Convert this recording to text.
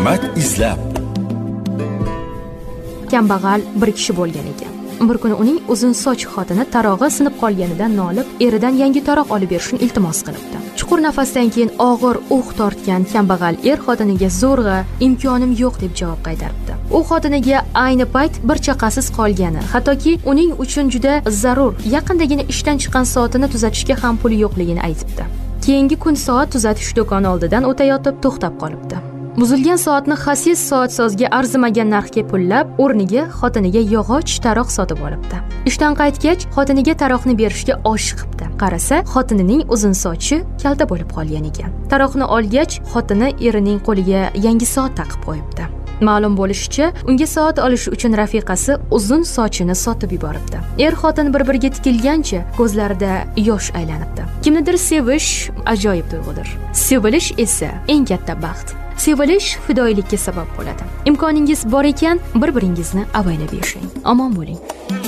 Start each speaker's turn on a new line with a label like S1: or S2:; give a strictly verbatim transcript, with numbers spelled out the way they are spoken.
S1: hikmat izlab.
S2: Kambag'al bir kishi bo'lgan ekan. Bir kuni uning uzun soch xotini tarog'i sinib qolganidan nolib, eridan yangi taroq olib berishni iltimos qilibdi. Chuqur nafasdan keyin og'ir uh tortgan kambag'al er xotiniga zo'rg'a imkonim yo'q deb javob qaytaribdi. U xotiniga ayni payt bir chaqasiz qolgani, hattoki uning uchun juda zarur, yaqindagina ishdan chiqqan soatini tuzatishga ham puli yo'qligini aytibdi. Keyingi kun soat tuzatish do'koni oldidan o'tayotib to'xtab qolibdi. Buzilgan soatni xasis soatsozga arzimagan narxga pullab, o'rniga xotiniga yog'och taroq sotib olibdi. Ishdan qaytgach, xotiniga taroqni berishga oshiqibdi. Qarasa, xotinining uzun sochi kalta bo'lib qolgan ekan. Taroqni olgach, xotini erining qo'liga yangi soat taqib qo'yibdi. Ma'lum bo'lishicha, unga soat olish uchun rafiqasi uzun sochini sotib yuboribdi. Er xotin bir-biriga tikilgancha ko'zlarida yosh aylanibdi. Kimnidir sevish ajoyib tuyg'udir. Sevilish esa eng katta baxt. Sevilish fidoyilikka sabab bo'ladi. Imkoningiz bor ekan, bir-biringizni avaylab yashang. Omon bo'ling.